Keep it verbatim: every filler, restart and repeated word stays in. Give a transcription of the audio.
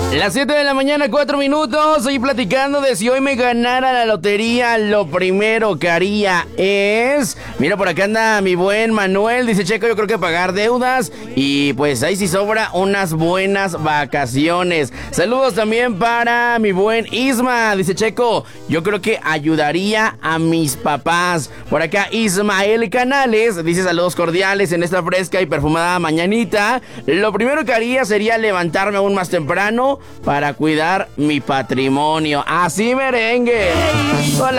Las siete de la mañana, cuatro minutos. Estoy platicando de si hoy me ganara la lotería. Lo primero que haría es... Mira, por acá anda mi buen Manuel. Dice, Checo, yo creo que pagar deudas. Y pues ahí sí sobra unas buenas vacaciones. Saludos también para mi buen Isma. Dice, Checo, yo creo que ayudaría a mis papás. Por acá Ismael Canales dice, saludos cordiales en esta fresca y perfumada mañanita. Lo primero que haría sería levantarme aún más temprano para cuidar mi patrimonio. Así merengue. Hola.